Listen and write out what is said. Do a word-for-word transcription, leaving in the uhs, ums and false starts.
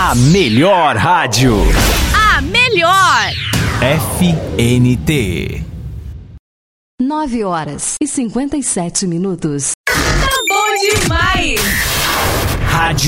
A melhor rádio. A melhor. F N T. nove horas e cinquenta e sete minutos. Tá bom demais. Rádio